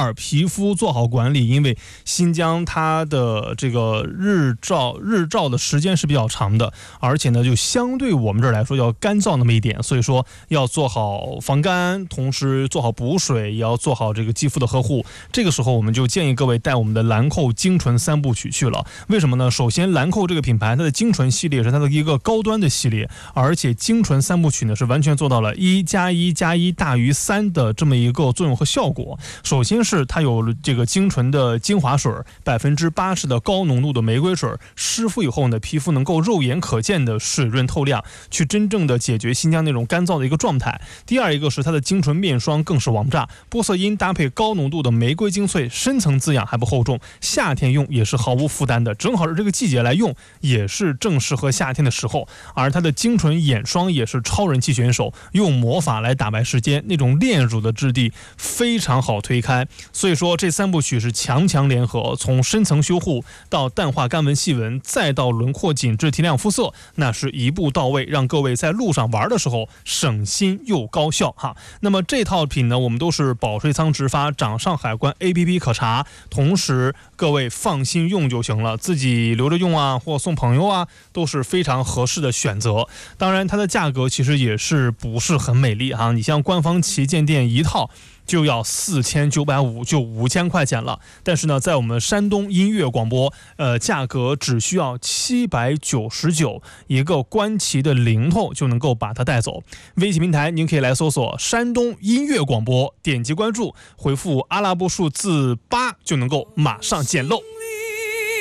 二，皮肤做好管理，因为新疆它的这个日照的时间是比较长的，而且呢就相对我们这儿来说要干燥那么一点，所以说要做好防干，同时做好补水，也要做好这个肌肤的呵护。这个时候我们就建议各位带我们的兰蔻精纯3部曲去了。为什么呢？首先兰蔻这个品牌它的精纯系列是它的一个高端的系列，而且精纯3部曲呢是完全做到了1+1+1大于3的这么一个作用和效果。首先是它有这个精纯的精华水，80%的高浓度的玫瑰水，湿敷以后呢，皮肤能够肉眼可见的水润透亮，去真正的解决新疆那种干燥的一个状态。第二一个是它的精纯面霜更是王炸，玻色因搭配高浓度的玫瑰精粹，深层滋养还不厚重，夏天用也是毫无负担的，正好是这个季节来用，也是正适合夏天的时候。而它的精纯眼霜也是超人气选手，用魔法来打败时间，那种炼乳的质地非常好推开。所以说这3部曲是强联合，从深层修护到淡化干纹细纹，再到轮廓紧致提亮肤色，那是一步到位，让各位在路上玩的时候省心又高效哈。那么这套品呢，我们都是保税仓直发，掌上海关 APP 可查，同时各位放心用就行了，自己留着用啊，或送朋友啊，都是非常合适的选择。当然它的价格其实也是不是很美丽哈，你像官方旗舰店一套就要4950，就5000块钱了。但是呢，在我们山东音乐广播，价格只需要799，一个官旗的零头就能够把它带走。微信平台您可以来搜索山东音乐广播，点击关注，回复阿拉伯数字8就能够马上捡漏。